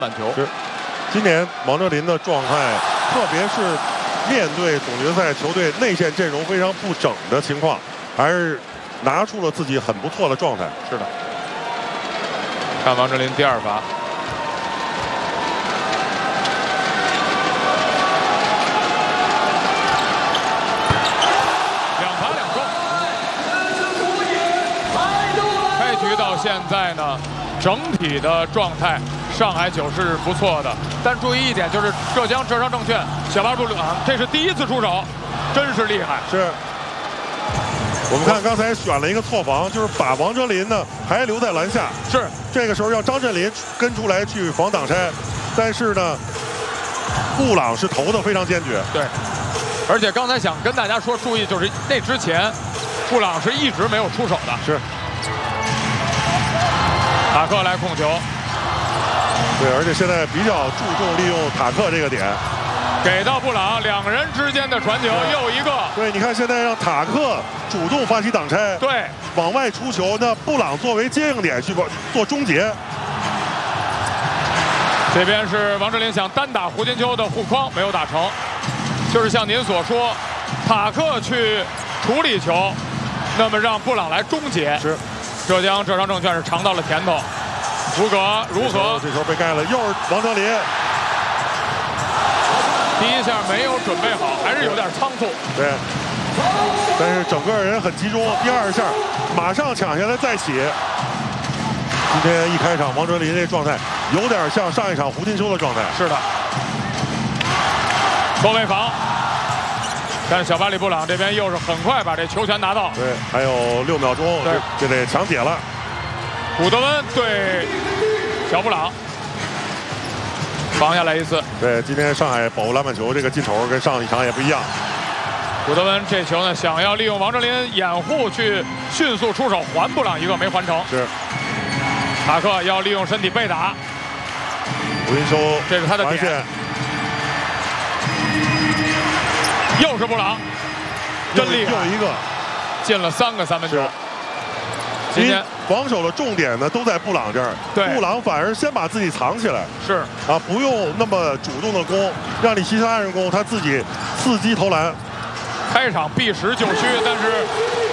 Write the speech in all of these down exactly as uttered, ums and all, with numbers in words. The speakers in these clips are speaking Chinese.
板球。 是，今年王哲林的状态，特别是面对总决赛球队内线阵容非常不整的情况，还是拿出了自己很不错的状态。 是的，看王哲林第二罚。 到现在呢，整体的状态，上海九是不错的。但注意一点，就是浙江浙商证券小巴布朗，这是第一次出手，真是厉害。 是。我们看刚才选了一个错防，就是把王哲林呢还留在篮下。 是。 这个时候让张镇麟跟出来去防挡拆，但是呢，布朗是投的非常坚决。 对。而且刚才想跟大家说，注意就是那之前，布朗是一直没有出手的。 是。 塔克来控球， 对，而且现在比较注重利用塔克这个点， 给到布朗，两人之间的传球又一个。 对，你看现在让塔克主动发起挡拆， 对， 往外出球，那布朗作为接应点去做终结。 这边是王哲林想单打胡金秋的护框，没有打成，就是像您所说，塔克去处理球，那么让布朗来终结。 是。 浙江浙商证券是尝到了甜头，福格如何？ 这球被盖了，又是王哲林。 第一下没有准备好，还是有点仓促。 对，但是整个人很集中。第二下马上抢下来再起。今天一开场，王哲林这状态有点像上一场胡金秋的状态。 是的，后卫防。 但是小巴里布朗这边又是很快把这球权拿到。 对，还有六秒钟，这得抢解了。 古德温对小布朗防下来一次。 对，今天上海保护篮板球这个劲头跟上一场也不一样。 古德温这球呢，想要利用王哲林掩护去迅速出手还布朗一个，没还成。 是。 塔克要利用身体被打。 胡金秋， 这是他的点。 又是布朗，真厉害！ 又一个， 进了三个三分球。今天防守的重点呢都在布朗这儿， 对， 布朗反而先把自己藏起来， 是啊，不用那么主动的攻，让你其他人攻，他自己伺机投篮。 开场避实就虚，但是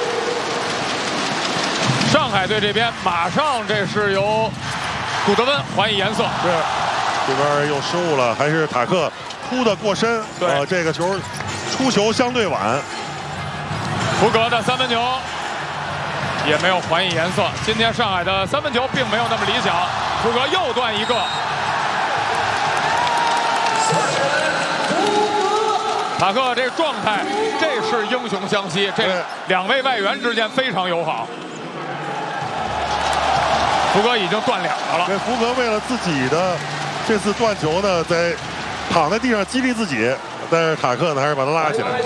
上海队这边马上这是由古德温还以颜色， 是这边又失误了，还是塔克扑的过深， 对， 呃，这个球。 出球相对晚， 福格的三分球也没有还以颜色。今天上海的三分球并没有那么理想，福格又断一个。塔克这状态，这是英雄相惜，这两位外援之间非常友好。福格已经断两个了。 对，福格为了自己的这次断球呢，在躺在地上激励自己。 但是塔克呢，还是把他拉起来。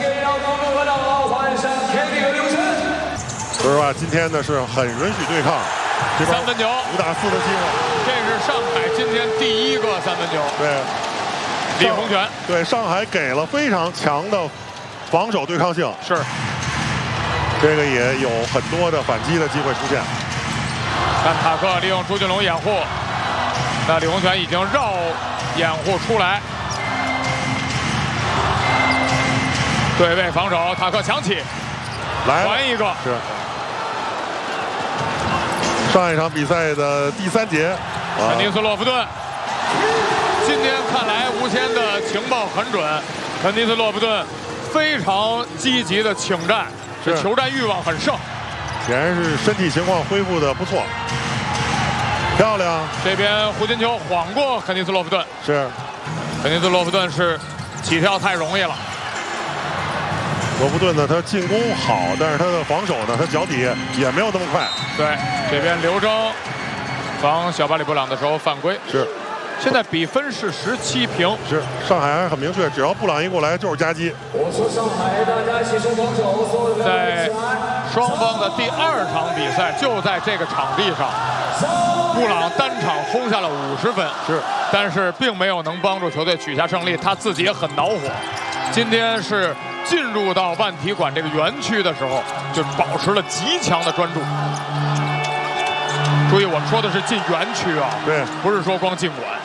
说实话，今天呢是很允许对抗， 三分球五打四的机会。 这是上海今天第一个三分球。 对， 李洪权。 对，上海给了非常强的防守对抗性。 是。 这个也有很多的反击的机会出现。 看塔克利用朱俊龙掩护，那李洪权已经绕掩护出来。 对位防守，塔克抢起， 来还一个。 是上一场比赛的第三节， 肯尼斯洛夫顿。今天看来吴谦的情报很准，肯尼斯洛夫顿非常积极的请战，这求战欲望很盛。 显然是身体情况恢复的不错，漂亮。 这边胡金秋晃过肯尼斯洛夫顿， 是肯尼斯洛夫顿是起跳太容易了。 罗夫顿呢，他进攻好，但是他的防守呢，他脚底也没有那么快。 对，这边刘铮防小巴里布朗的时候犯规。 是， 现在比分是十七平。 是，上海还很明确，只要布朗一过来就是夹击。 我说上海，大家齐声防守。 在双方的第二场比赛就在这个场地上，布朗单场轰下了五十分。 是， 但是并没有能帮助球队取下胜利，他自己也很恼火。今天是。 进入到万体馆这个园区的时候，就保持了极强的专注。注意，我们说的是进园区啊， 对， 不是说光进馆。